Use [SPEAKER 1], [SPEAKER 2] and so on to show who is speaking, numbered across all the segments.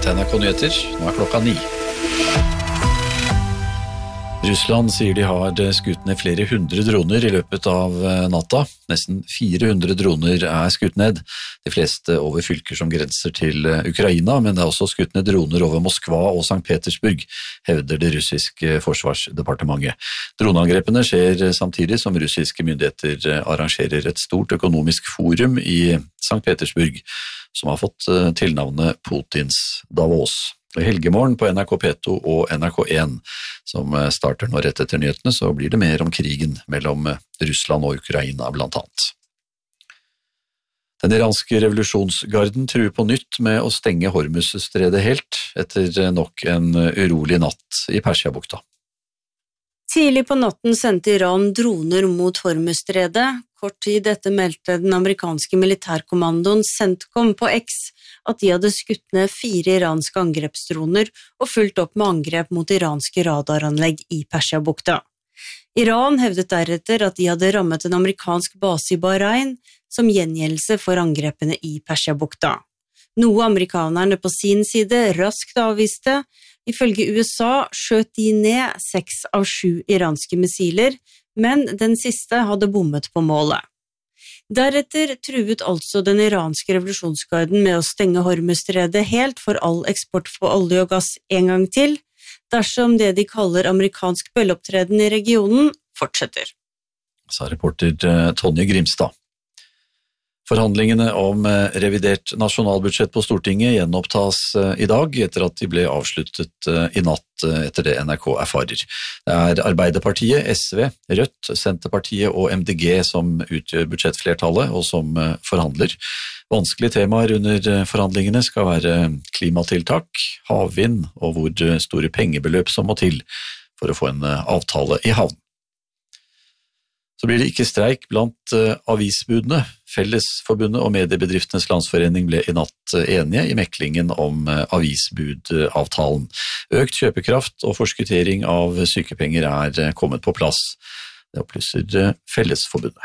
[SPEAKER 1] til NRK Nyheter. Nå klokka 9. Russland sier de har skutt ned flere hundre droner i løpet av natta. Nesten 400 droner skutt ned, de fleste over fylker som grenser til Ukraina, men det også skutt ned droner over Moskva og St. Petersburg, hevder det russiske forsvarsdepartementet. Droneangrepene skjer samtidig som russiske myndigheter arrangerer et stort økonomisk forum i St. Petersburg, som har fått tilnavnet Putins Davos. I helgemorgen på NRK P2 og NRK1, som starter nå rett etter nyhetene, så blir det mer om krigen mellom Russland og Ukraina blant annet. Den iranske revolusjonsgarden truer på nytt med å stenge Hormuzstredet helt, etter nok en urolig natt i Persiabukta.
[SPEAKER 2] Tidlig på natten sendte Iran droner mot Hormuzstredet. Kort tid etter meldte den amerikanske militærkommandoen CENTCOM på X at de hadde skutt ned 4 iranske angrepsdroner og fulgt opp med angrep mot iranske radaranlegg i Persiabukta. Iran hevdet deretter at de hadde rammet en amerikansk base i Bahrain som gjengjeldelse for angrepene i Persiabukta. Noe amerikanerne på sin side raskt avviste. Ifølge USA skjøt de ned 6 av 7 iranske missiler, men den siste hadde bommet på målet. Deretter truet altså den iranske revolusjonsgarden med å stenge Hormuzstredet helt for all eksport for olje og gass en gang til, dersom det de kaller amerikansk bølleopptreden i regionen fortsetter.
[SPEAKER 1] Sa reporter Tonje Grimstad. Forhandlingene om revidert nasjonalbudsjett på Stortinget gjenopptas i dag, etter at de ble avsluttet i natt etter det NRK erfarer. Det er Arbeiderpartiet, SV, Rødt, Senterpartiet og MDG som utgjør budsjettflertallet og som forhandler. Vanskelige temaer under forhandlingene skal være klimatiltak, havvind og hvor store pengebeløp som må til for å få en avtale i havn. Så blir det ikke streik blant avisbudene. Fellesforbundet og Mediebedriftenes Landsforening ble i natt enige i meklingen om avisbudavtalen. Økt kjøpekraft og forskuttering av sykepenger er kommet på plass. Det opplyser Fellesforbundet.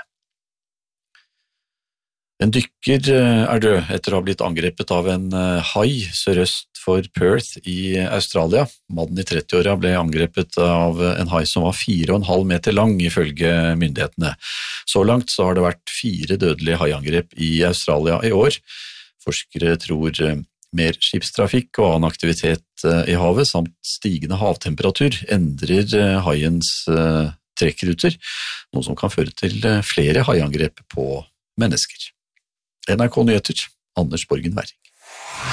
[SPEAKER 1] En dykker er død etter å ha blitt angrepet av en hai sørøst for Perth i Australia. Mannen i 30-åra ble angrepet av en hai som var 4,5 meter lang ifølge myndighetene. Så langt så har det vært 4 dødelige haiangrep i Australia i år. Forskere tror mer skipstrafikk og annen aktivitet i havet samt stigende havtemperatur endrer haiens trekkruter, noe som kan føre til flere haiangrep på mennesker. NRK Nyheter, Anders Borgen Werring.